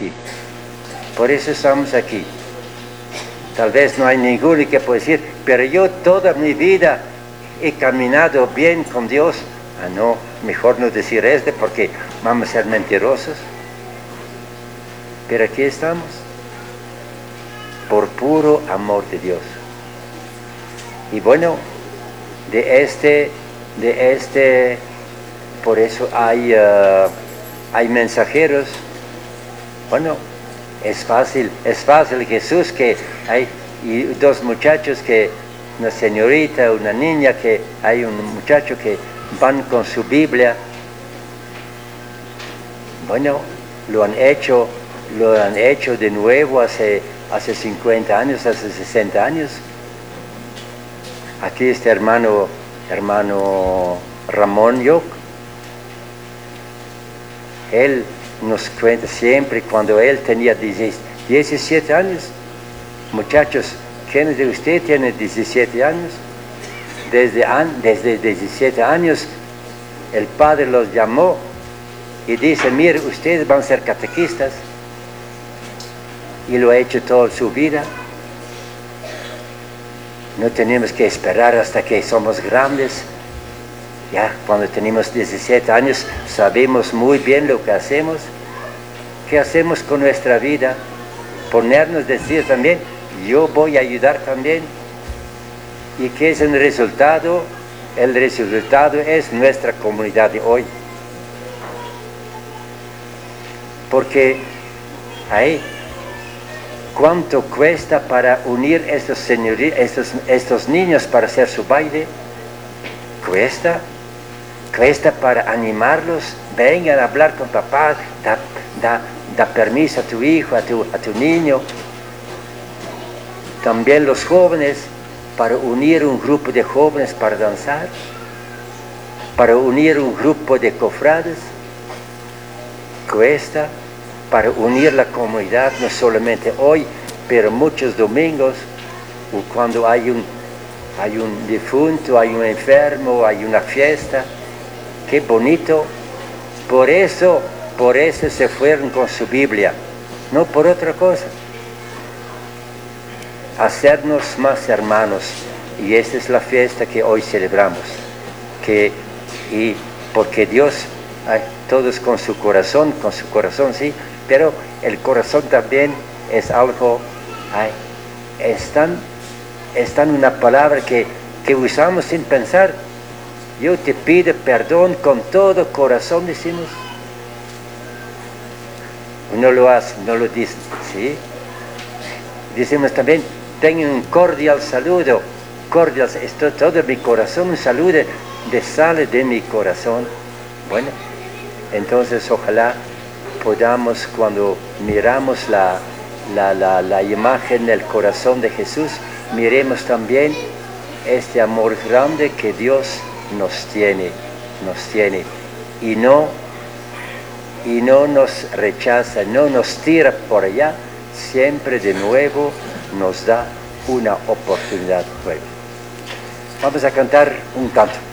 aquí. Por eso estamos aquí. Tal vez no hay ninguno que pueda decir, pero yo toda mi vida he caminado bien con Dios. Ah, no, mejor no decir porque vamos a ser mentirosos. Pero aquí estamos, por puro amor de Dios. Y bueno, por eso hay mensajeros. Bueno, es fácil Jesús que hay y dos muchachos una señorita, una niña, que hay un muchacho que van con su Biblia. Bueno, lo han hecho de nuevo hace 50 años, hace 60 años. Aquí este hermano Ramón Yoc. Él nos cuenta siempre cuando él tenía 17 años. Muchachos, ¿quiénes de ustedes tienen 17 años? Desde 17 años el padre los llamó y dice, mire, ustedes van a ser catequistas. Y lo ha hecho toda su vida. No tenemos que esperar hasta que somos grandes. Ya cuando tenemos 17 años sabemos muy bien lo que hacemos. ¿Qué hacemos con nuestra vida? Ponernos, decir también, yo voy a ayudar también. ¿Y qué es el resultado? El resultado es nuestra comunidad de hoy. Porque ¿cuánto cuesta para unir estos niños para hacer su baile? Cuesta para animarlos. Vengan a hablar con papá, da permiso a tu hijo, a tu niño. También los jóvenes, para unir un grupo de jóvenes para danzar, para unir un grupo de cofrades. Cuesta para unir la comunidad, no solamente hoy, pero muchos domingos, o cuando hay un difunto, hay un enfermo, hay una fiesta. Qué bonito. Por eso se fueron con su Biblia, no por otra cosa. Hacernos más hermanos. Y esta es la fiesta que hoy celebramos. Porque Dios, todos con su corazón sí, pero el corazón también es algo, es tan una palabra que usamos sin pensar. Yo te pido perdón con todo corazón, decimos. No lo hace, no lo dice, ¿sí? Decimos también, tengan un cordial saludo. Cordial, esto todo mi corazón, un saludo sale de mi corazón. Bueno, entonces ojalá podamos, cuando miramos la imagen del corazón de Jesús, miremos también este amor grande que Dios nos tiene, y no nos rechaza, no nos tira por allá, siempre de nuevo nos da una oportunidad nueva. Vamos a cantar un canto.